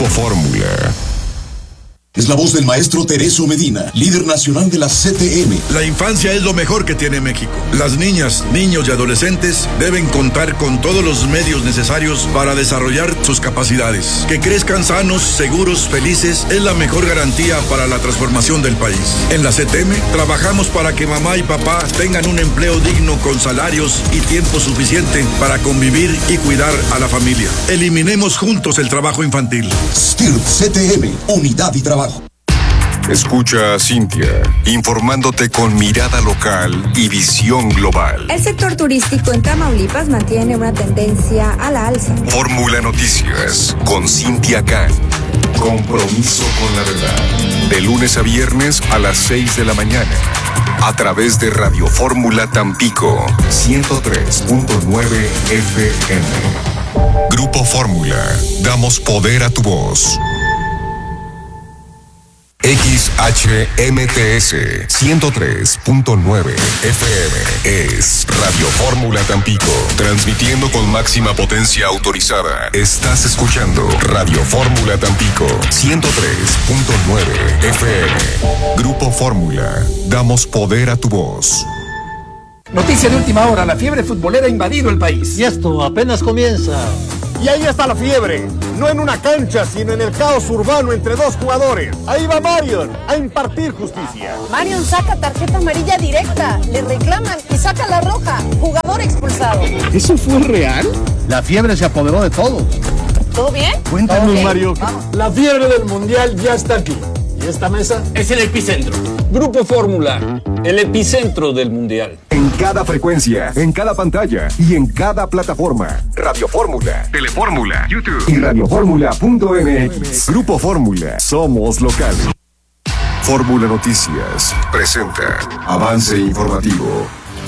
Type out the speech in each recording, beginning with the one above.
Grupo Fórmula. Es la voz del maestro Tereso Medina, líder nacional de la CTM. La infancia es lo mejor que tiene México. Las niñas, niños y adolescentes deben contar con todos los medios necesarios para desarrollar sus capacidades. Que crezcan sanos, seguros, felices es la mejor garantía para la transformación del país. En la CTM trabajamos para que mamá y papá tengan un empleo digno con salarios y tiempo suficiente para convivir y cuidar a la familia. Eliminemos juntos el trabajo infantil. STIRT CTM, unidad y trabajo. Escucha a Cintia, informándote con mirada local y visión global. El sector turístico en Tamaulipas mantiene una tendencia a la alza. Fórmula Noticias, con Cintia Can. Compromiso con la verdad. De lunes a viernes a las 6 de la mañana. A través de Radio Fórmula Tampico, 103.9 FM. Grupo Fórmula, damos poder a tu voz. XHMTS 103.9 FM es Radio Fórmula Tampico, transmitiendo con máxima potencia autorizada. Estás escuchando Radio Fórmula Tampico 103.9 FM. Grupo Fórmula, damos poder a tu voz. Noticia de última hora, la fiebre futbolera ha invadido el país. Y esto apenas comienza. Y ahí está la fiebre, no en una cancha, sino en el caos urbano entre dos jugadores. Ahí va Marion a impartir justicia. Marion saca tarjeta amarilla directa, le reclaman y saca la roja. Jugador expulsado. ¿Eso fue real? La fiebre se apoderó de todo. ¿Todo bien? Cuéntanos, Okay. Mario. Vamos. La fiebre del mundial ya está aquí. Y esta mesa es el epicentro. Grupo Fórmula, el epicentro del mundial. En cada frecuencia, en cada pantalla y en cada plataforma. Radio Fórmula, Telefórmula, YouTube y radioformula.mx. Grupo Fórmula, somos locales. Fórmula Noticias presenta Avance Informativo.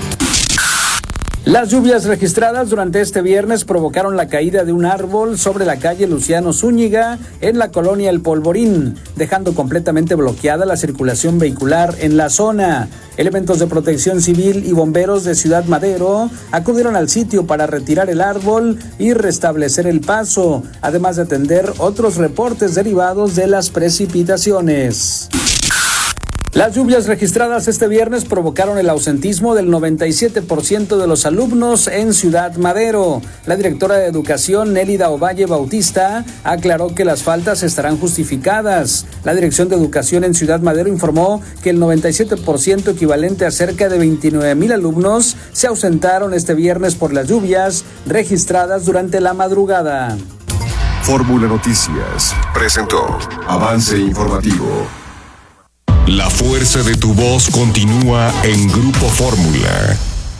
Las lluvias registradas durante este viernes provocaron la caída de un árbol sobre la calle Luciano Zúñiga en la colonia El Polvorín, dejando completamente bloqueada la circulación vehicular en la zona. Elementos de protección civil y bomberos de Ciudad Madero acudieron al sitio para retirar el árbol y restablecer el paso, además de atender otros reportes derivados de las precipitaciones. Las lluvias registradas este viernes provocaron el ausentismo del 97% de los alumnos en Ciudad Madero. La directora de Educación, Nélida Ovalle Bautista, aclaró que las faltas estarán justificadas. La Dirección de Educación en Ciudad Madero informó que el 97%, equivalente a cerca de 29,000 alumnos, se ausentaron este viernes por las lluvias registradas durante la madrugada. Fórmula Noticias presentó Avance Informativo. La fuerza de tu voz continúa en Grupo Fórmula.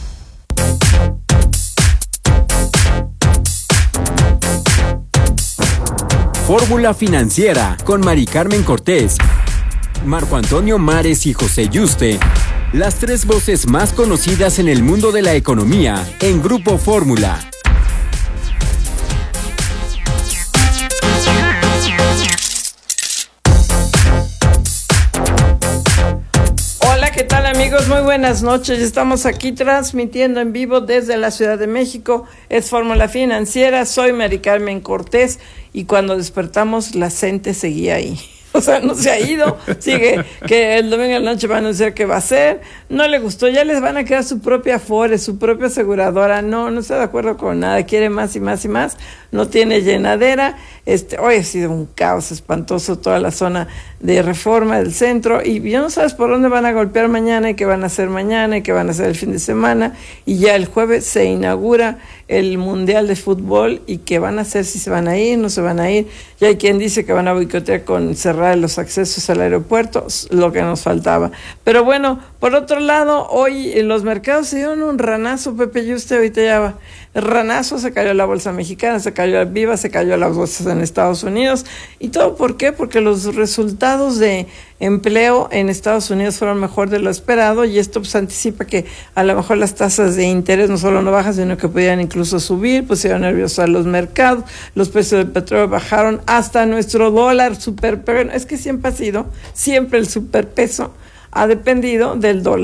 Fórmula Financiera con Mari Carmen Cortés, Marco Antonio Mares y José Yuste. Las tres voces más conocidas en el mundo de la economía en Grupo Fórmula. ¿Qué tal, amigos? Muy buenas noches. Estamos aquí transmitiendo en vivo desde la Ciudad de México. Es Fórmula Financiera. Soy Mari Carmen Cortés y cuando despertamos la gente seguía ahí. O sea, no se ha ido, sigue, que el domingo en la noche va a anunciar que va a ser, no le gustó, ya les van a crear su propia Afore, su propia aseguradora, no está de acuerdo con nada, quiere más y más y más, no tiene llenadera. Hoy ha sido un caos espantoso toda la zona de Reforma del centro y ya no sabes por dónde van a golpear mañana y qué van a hacer mañana y qué van a hacer el fin de semana, y ya el jueves se inaugura el Mundial de Fútbol y qué van a hacer, si se van a ir, no se van a ir. Ya hay quien dice que van a boicotear con cerrar los accesos al aeropuerto, lo que nos faltaba. Pero bueno, por otro lado, hoy en los mercados se dieron un ranazo, Pepe, y usted ahorita ya va. El ranazo, se cayó la bolsa mexicana, se cayó el Viva, se cayó las bolsas en Estados Unidos. ¿Y todo por qué? Porque los resultados de empleo en Estados Unidos fueron mejor de lo esperado y esto pues anticipa que a lo mejor las tasas de interés no solo no bajan, sino que podrían incluso subir, pusieron nerviosos a los mercados, los precios del petróleo bajaron hasta nuestro dólar superpeso. Es que siempre ha sido, siempre el superpeso ha dependido del dólar.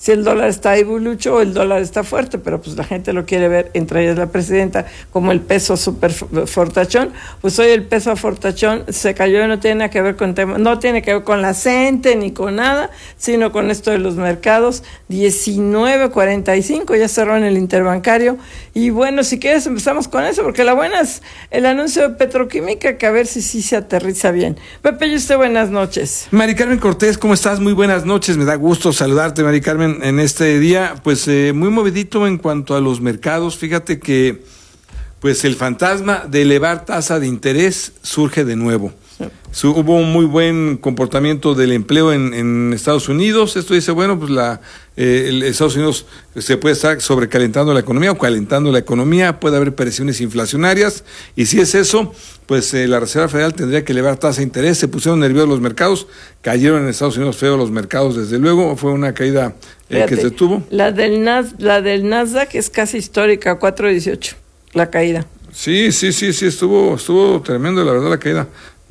si el dólar está ahí bulucho o el dólar está fuerte, pero pues la gente lo quiere ver, entre ellas la presidenta, como el peso super fortachón. Pues hoy el peso fortachón se cayó y no tiene que ver con no tiene que ver con la CENTE ni con nada, sino con esto de los mercados. 19.45 ya cerró en el interbancario. Y bueno, si quieres empezamos con eso, porque la buena es el anuncio de Petroquímica, que a ver si sí se aterriza bien. Pepe, y usted, buenas noches. Mari Carmen Cortés, ¿cómo estás? Muy buenas noches, me da gusto saludarte, Mari Carmen, en este día, pues muy movidito en cuanto a los mercados. Fíjate que pues el fantasma de elevar tasa de interés surge de nuevo. Hubo un muy buen comportamiento del empleo en Estados Unidos. Esto dice, bueno, pues Estados Unidos se puede estar sobrecalentando la economía o calentando la economía, puede haber presiones inflacionarias, y si es eso, pues la Reserva Federal tendría que elevar tasa de interés. Se pusieron nerviosos los mercados, cayeron en Estados Unidos feo los mercados, desde luego, fue una caída que se tuvo. La del Nasdaq es casi histórica, 4.18, la caída. Sí, estuvo tremendo, la verdad, la caída.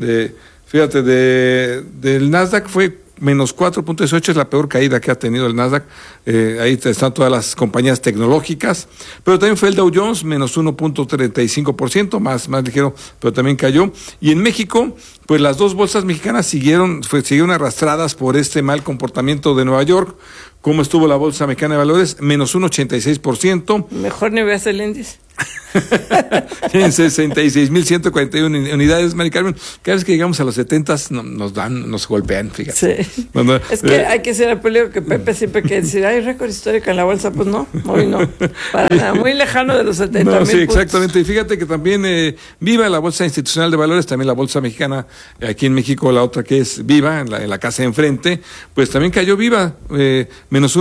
Del Nasdaq fue menos 4.18, es la peor caída que ha tenido el Nasdaq. Ahí están todas las compañías tecnológicas, pero también fue el Dow Jones, menos 1.35%, más ligero, pero también cayó. Y en México, pues las dos bolsas mexicanas siguieron arrastradas por este mal comportamiento de Nueva York. ¿Cómo estuvo la Bolsa Mexicana de Valores? Menos 1.86%. Mejor ni veas el índice. Tienen 66.141 unidades, Mari Carmen. Cada vez que llegamos a los 70 nos golpean, fíjate. Sí. Es que hay que ser el peligro que Pepe siempre quiere decir, hay récord histórico en la bolsa, pues no, hoy no. Para nada, muy lejano de los 70,000 sí, puntos. Exactamente. Y fíjate que también Viva, la Bolsa Institucional de Valores, también la Bolsa Mexicana, aquí en México, la otra que es Viva, en la casa de enfrente, pues también cayó Viva, menos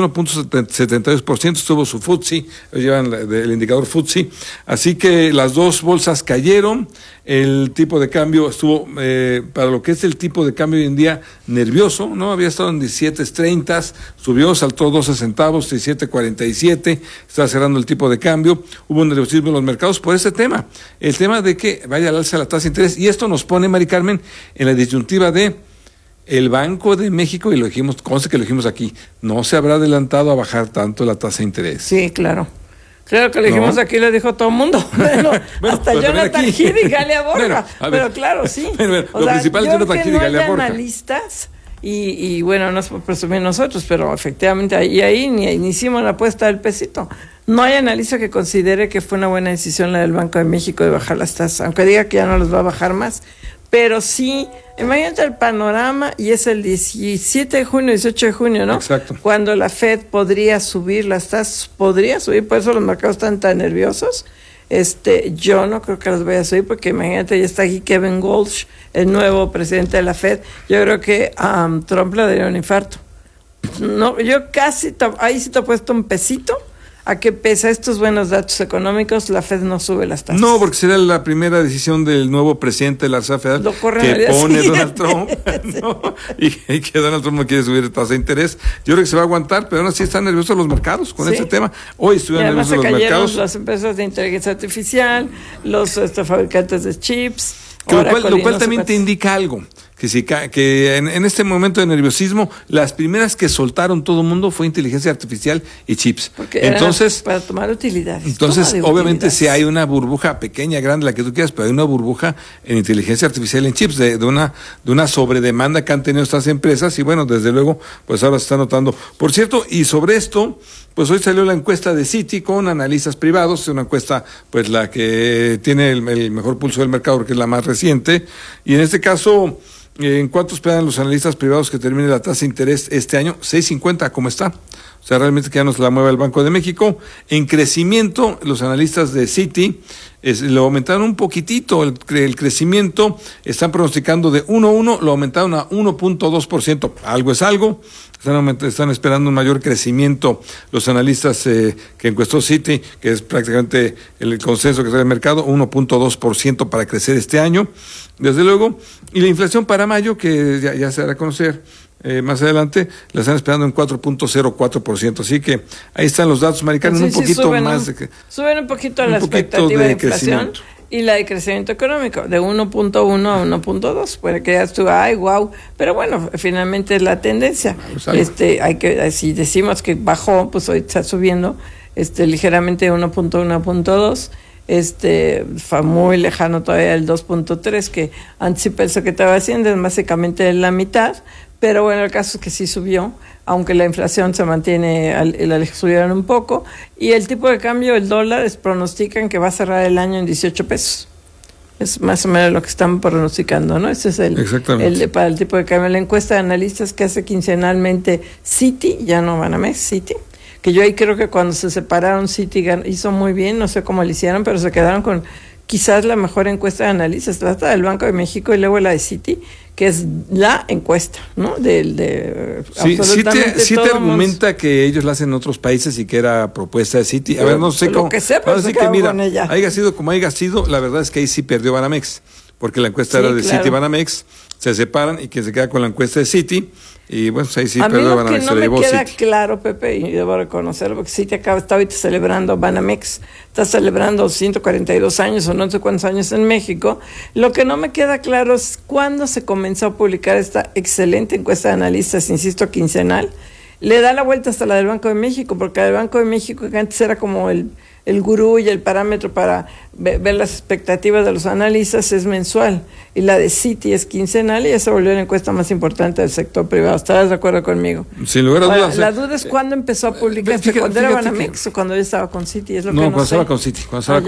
1.72%, estuvo su FTSE, llevan el indicador FTSE. Así que las dos bolsas cayeron, el tipo de cambio estuvo, para lo que es el tipo de cambio hoy en día, nervioso, ¿no? Había estado en 17.30, subió, saltó 12 centavos, 17.47, está cerrando el tipo de cambio. Hubo un nerviosismo en los mercados por ese tema, el tema de que vaya al alza la tasa de interés, y esto nos pone, Mari Carmen, en la disyuntiva de el Banco de México, y lo dijimos, conste que lo dijimos aquí, no se habrá adelantado a bajar tanto la tasa de interés. Sí, claro. Claro que lo dijimos aquí, lo dijo todo el mundo. Bueno, hasta Jonathan Heath y Galia Borja. Pero claro, sí. Lo principal es Jonathan Heath y Galia Borja. Analistas, y bueno, no es por presumir nosotros, pero efectivamente ahí ni hicimos la apuesta del pesito. No hay analista que considere que fue una buena decisión la del Banco de México de bajar las tasas, aunque diga que ya no los va a bajar más. Pero sí, imagínate el panorama, y es el 17 de junio, 18 de junio, ¿no? Exacto. Cuando la Fed podría subir las tasas, por eso los mercados están tan nerviosos. Yo no creo que las vaya a subir, porque imagínate, ya está aquí Kevin Walsh, el nuevo presidente de la Fed. Yo creo que Trump le daría un infarto. No, yo casi, ahí sí te he puesto un pesito, a que pese a estos buenos datos económicos, la Fed no sube las tasas. No, porque será la primera decisión del nuevo presidente de la Reserva Federal que pone Donald Trump, ¿no? y que Donald Trump no quiere subir tasa de interés. Yo creo que se va a aguantar, pero aún así están nerviosos los mercados con este tema. Hoy estuvieron nerviosos los mercados. Las empresas de inteligencia artificial, los fabricantes de chips. Lo cual también te indica algo, que en este momento de nerviosismo, las primeras que soltaron todo el mundo fue inteligencia artificial y chips. Porque entonces, para tomar utilidades. Entonces, obviamente, si hay una burbuja pequeña, grande, la que tú quieras, pero hay una burbuja en inteligencia artificial y en chips, de una sobredemanda que han tenido estas empresas, y bueno, desde luego, pues ahora se está notando. Por cierto, y sobre esto, pues hoy salió la encuesta de Citi con analistas privados, una encuesta pues la que tiene el mejor pulso del mercado, porque es la más reciente, y en este caso, ¿en cuánto esperan los analistas privados que termine la tasa de interés este año? 6.50, ¿cómo está? O sea, realmente que ya no se la mueva el Banco de México. En crecimiento, los analistas de Citi lo aumentaron un poquitito, el crecimiento, están pronosticando de 1.1, lo aumentaron a 1.2%, algo es algo. Están esperando un mayor crecimiento los analistas que encuestó Citi, que es prácticamente el consenso que trae el mercado, 1.2% para crecer este año, desde luego. Y la inflación para mayo, que ya se dará a conocer más adelante, la están esperando en 4.04%. Así que ahí están los datos, Mari Carmen, un poquito más. Suben un poquito la expectativa de inflación. y la de crecimiento económico, de 1.1 a 1.2, puede que ya estuvo, ay, wow, pero bueno, finalmente es la tendencia. Si decimos que bajó, pues hoy está subiendo, ligeramente de 1.1 a 1.2, fue muy lejano todavía el 2.3 que anticipa el secretario de Hacienda, es básicamente la mitad, pero bueno, el caso es que sí subió, aunque la inflación se mantiene, la subieron un poco, y el tipo de cambio, el dólar, pronostican que va a cerrar el año en 18 pesos. Es más o menos lo que están pronosticando, ¿no? Ese es para el tipo de cambio. La encuesta de analistas que hace quincenalmente Citi, ya no Banamex, Citi, que yo ahí creo que cuando se separaron Citi hizo muy bien, no sé cómo lo hicieron, pero se quedaron con quizás la mejor encuesta de analistas. Trata del Banco de México y luego la de Citi, que es la encuesta, ¿no? Sí te argumenta que ellos la hacen en otros países y que era propuesta de Citi. A ver, no sé cómo. Lo que sea, pero sí que mira, haya sido como haya sido, la verdad es que ahí sí perdió Banamex, porque la encuesta era de Citi y Banamex, se separan y quien se queda con la encuesta de Citi. Y bueno, ahí sí perdió Banamex. A mí lo que no me queda claro, Pepe, y debo reconocerlo, porque Citi está ahorita celebrando, Banamex está celebrando 142 años o no sé cuántos años en México. Lo que no me queda claro es cuándo se comenzó a publicar esta excelente encuesta de analistas, insisto, quincenal. Le da la vuelta hasta la del Banco de México, porque la del Banco de México, que antes era como el gurú y el parámetro para ver las expectativas de los analistas, es mensual, y la de Citi es quincenal, y ya se volvió la encuesta más importante del sector privado. ¿Estarás de acuerdo conmigo? Sin lugar a dudas. La duda es cuándo empezó a publicarse, cuando era Banamex o cuando ya estaba con Citi. Es lo que cuando estaba con Citi,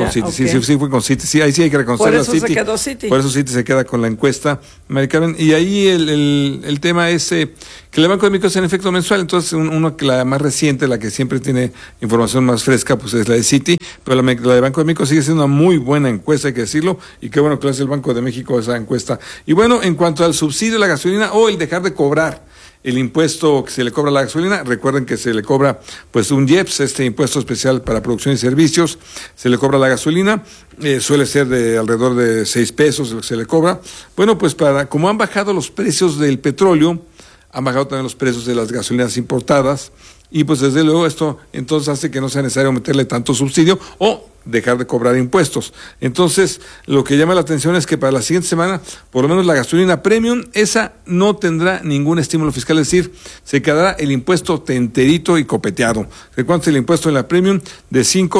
sí fue con Citi, sí, ahí sí hay que reconocerlo. Por eso se quedó Citi. Por eso Citi se queda con la encuesta, Mari Carmen, y ahí el tema es que el Banco de México es en efecto mensual, entonces la más reciente, la que siempre tiene información más fresca, pues es la de Citi, pero la de Banco de México sigue siendo una muy buena encuesta, hay que decirlo, y qué bueno que hace el Banco de México esa encuesta. Y bueno, en cuanto al subsidio de la gasolina o el dejar de cobrar el impuesto que se le cobra a la gasolina, recuerden que se le cobra pues un IEPS, este impuesto especial para producción y servicios, se le cobra a la gasolina, suele ser de alrededor de 6 pesos lo que se le cobra. Bueno, pues como han bajado los precios del petróleo, han bajado también los precios de las gasolinas importadas, y pues desde luego esto entonces hace que no sea necesario meterle tanto subsidio o dejar de cobrar impuestos. Entonces, lo que llama la atención es que para la siguiente semana, por lo menos la gasolina premium, esa no tendrá ningún estímulo fiscal, es decir, se quedará el impuesto enterito y copeteado. ¿Cuánto es el impuesto en la premium? De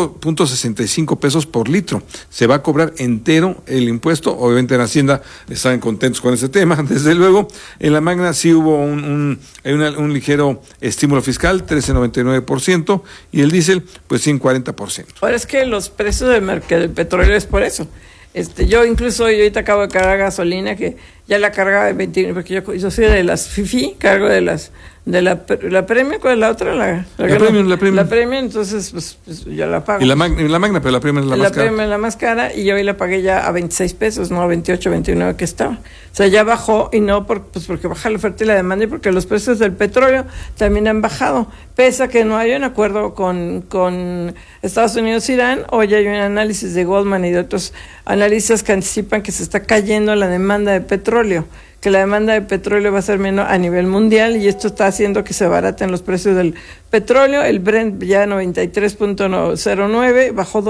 5.65 pesos por litro. Se va a cobrar entero el impuesto. Obviamente en Hacienda están contentos con ese tema, desde luego. En la Magna sí hubo un ligero estímulo fiscal, 13.99%, y el diésel, pues 40%. Ahora es que los precios del petróleo es por eso. Yo incluso ahorita acabo de cargar gasolina, que ya la cargaba de 20, porque yo soy de las FIFI, cargo de la Premium. ¿Cuál es la otra? La Premium, entonces pues yo la pago. Y la Magna, pero la Premium es la más cara. La Premium es la más cara, y hoy la pagué ya a 26 pesos, no a 28, 29 que estaba. O sea, ya bajó, y no porque baja la oferta y la demanda, y porque los precios del petróleo también han bajado. Pese a que no hay un acuerdo con Estados Unidos e Irán, hoy hay un análisis de Goldman y de otros analistas que anticipan que se está cayendo la demanda de petróleo, que la demanda de petróleo va a ser menor a nivel mundial, y esto está haciendo que se abaraten los precios del petróleo. El Brent ya 93.09, bajó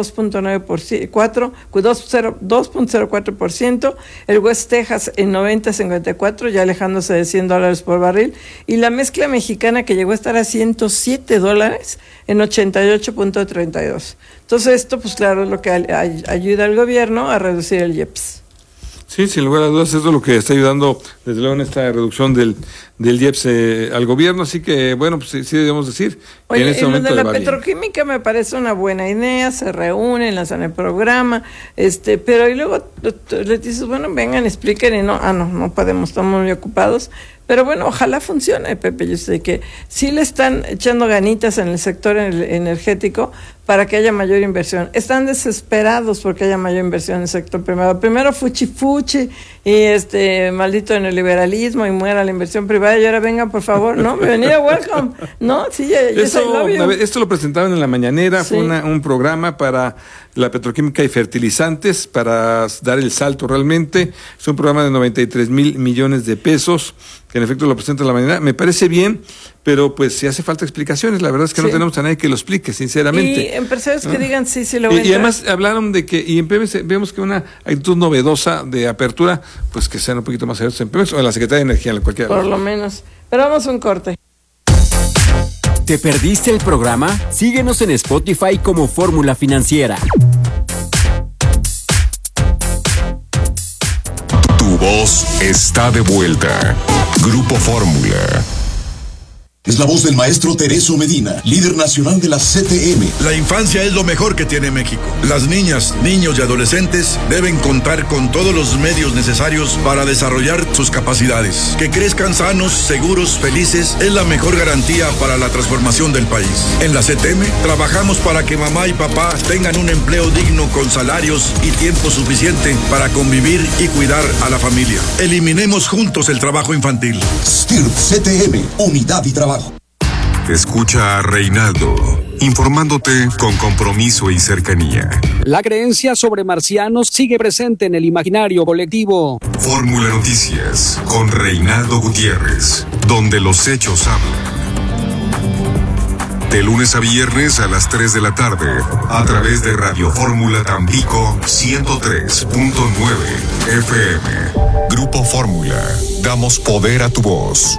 2.04%, el West Texas en 90.54, ya alejándose de $100 por barril, y la mezcla mexicana que llegó a estar a $107 en 88.32. Entonces esto, pues claro, es lo que ayuda al gobierno a reducir el IEPS. Sí, sin lugar a dudas, eso es lo que está ayudando, desde luego, en esta reducción del IEPS al gobierno. Así que, bueno, pues sí debemos decir que en este momento lo de la petroquímica me parece una buena idea, se reúnen, lanzan el programa, pero y luego les dices, bueno, vengan, expliquen, y no podemos, estamos muy ocupados. Pero bueno, ojalá funcione, Pepe. Yo sé que sí le están echando ganitas en el sector energético para que haya mayor inversión. Están desesperados porque haya mayor inversión en el sector privado. Primero fuchi y maldito neoliberalismo y muera la inversión privada, y ahora vengan, por favor, ¿no? Bienvenida, welcome. No, sí, esto lo presentaban en la mañanera, sí. Fue un programa para la petroquímica y fertilizantes para dar el salto realmente. Es un programa de 93,000 millones de pesos, que en efecto lo presenta en la mañanera. Me parece bien, pero pues si hace falta explicaciones, la verdad es que no tenemos a nadie que lo explique, sinceramente. Y empresarios que digan sí lo voy a y además hablaron de que, y en Pemex vemos que una actitud novedosa de apertura, pues que sean un poquito más abiertos en Pemex o en la Secretaría de Energía, en cualquiera. Por lo menos. Pero vamos a un corte. ¿Te perdiste el programa? Síguenos en Spotify como Fórmula Financiera. Tu voz está de vuelta. Grupo Fórmula. Es la voz del maestro Tereso Medina, líder nacional de la CTM. La infancia es lo mejor que tiene México. Las niñas, niños y adolescentes deben contar con todos los medios necesarios para desarrollar sus capacidades. Que crezcan sanos, seguros, felices es la mejor garantía para la transformación del país. En la CTM trabajamos para que mamá y papá tengan un empleo digno con salarios y tiempo suficiente para convivir y cuidar a la familia. Eliminemos juntos el trabajo infantil. STIRT CTM, unidad y trabajo. Escucha a Reinaldo, informándote con compromiso y cercanía. La creencia sobre marcianos sigue presente en el imaginario colectivo. Fórmula Noticias, con Reinaldo Gutiérrez, donde los hechos hablan. De lunes a viernes a las 3 de la tarde, a través de Radio Fórmula Tampico 103.9 FM. Grupo Fórmula, damos poder a tu voz.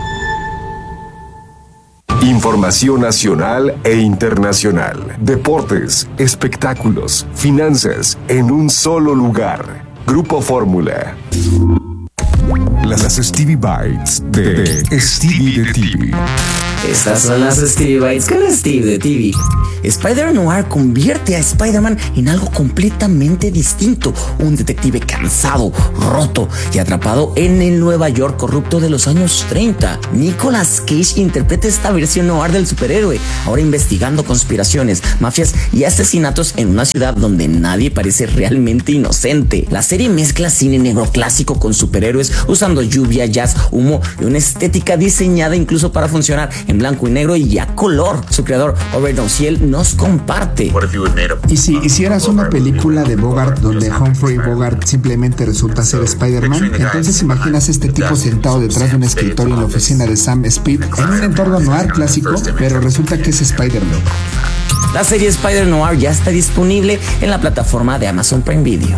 Información nacional e internacional, deportes, espectáculos, finanzas, en un solo lugar. Grupo Fórmula. Las Stevie Bites de Stevie de TV. Estas son las Stevie Bites con Steve de TV. Spider-Noir convierte a Spider-Man en algo completamente distinto. Un detective cansado, roto y atrapado en el Nueva York corrupto de los años 30. Nicolas Cage interpreta esta versión noir del superhéroe, ahora investigando conspiraciones, mafias y asesinatos en una ciudad donde nadie parece realmente inocente. La serie mezcla cine negro clásico con superhéroes, usando lluvia, jazz, humo y una estética diseñada incluso para funcionar en blanco y negro y a color. Su creador, Robert Downhill, nos comparte. Y si hicieras una película de Bogart donde Humphrey Bogart simplemente resulta ser Spider-Man, entonces imaginas este tipo sentado detrás de un escritorio en la oficina de Sam Speed en un entorno noir clásico, pero resulta que es Spider-Man. La serie Spider-Noir ya está disponible en la plataforma de Amazon Prime Video.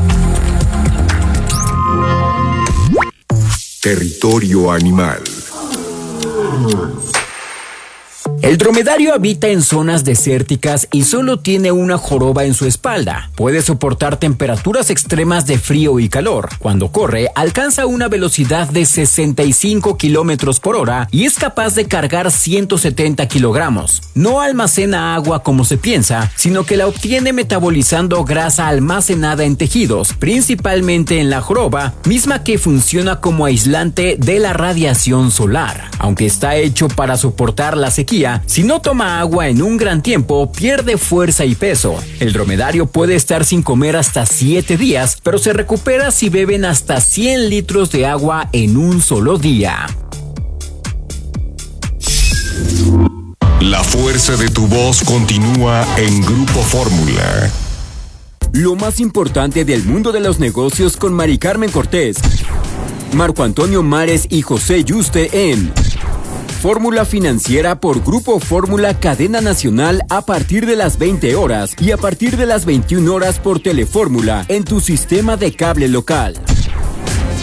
Territorio animal. El dromedario habita en zonas desérticas y solo tiene una joroba en su espalda. Puede soportar temperaturas extremas de frío y calor. Cuando corre, alcanza una velocidad de 65 kilómetros por hora y es capaz de cargar 170 kilogramos. No almacena agua como se piensa, sino que la obtiene metabolizando grasa almacenada en tejidos, principalmente en la joroba, misma que funciona como aislante de la radiación solar. Aunque está hecho para soportar la sequía, si no toma agua en un gran tiempo, pierde fuerza y peso. El dromedario puede estar sin comer hasta 7 días, pero se recupera si beben hasta 100 litros de agua en un solo día. La fuerza de tu voz continúa en Grupo Fórmula. Lo más importante del mundo de los negocios con Mari Carmen Cortés, Marco Antonio Mares y José Yuste en Fórmula Financiera por Grupo Fórmula Cadena Nacional a partir de las 20 horas y a partir de las 21 horas por Telefórmula en tu sistema de cable local.